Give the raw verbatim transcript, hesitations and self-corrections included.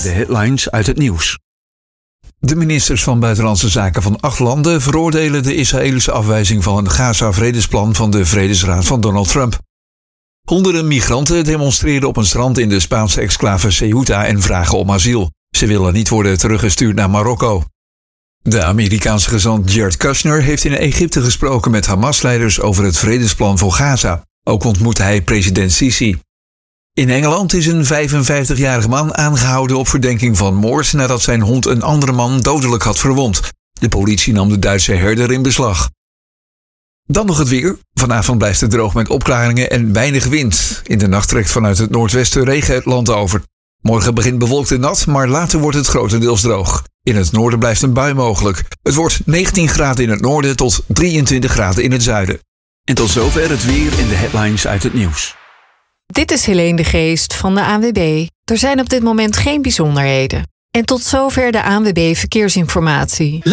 De headlines uit het nieuws. De ministers van Buitenlandse Zaken van acht landen veroordelen de Israëlische afwijzing van een Gaza-vredesplan van de Vredesraad van Donald Trump. Honderden migranten demonstreren op een strand in de Spaanse exclave Ceuta en vragen om asiel. Ze willen niet worden teruggestuurd naar Marokko. De Amerikaanse gezant Jared Kushner heeft in Egypte gesproken met Hamas-leiders over het vredesplan voor Gaza. Ook ontmoette hij president Sisi. In Engeland is een vijfenvijftigjarige man aangehouden op verdenking van moord nadat zijn hond een andere man dodelijk had verwond. De politie nam de Duitse herder in beslag. Dan nog het weer. Vanavond blijft het droog met opklaringen en weinig wind. In de nacht trekt vanuit het noordwesten regen het land over. Morgen begint bewolkt en nat, maar later wordt het grotendeels droog. In het noorden blijft een bui mogelijk. Het wordt negentien graden in het noorden tot drieëntwintig graden in het zuiden. En tot zover het weer en de headlines uit het nieuws. Dit is Helene de Geest van de A N W B. Er zijn op dit moment geen bijzonderheden. En tot zover de A N W B Verkeersinformatie.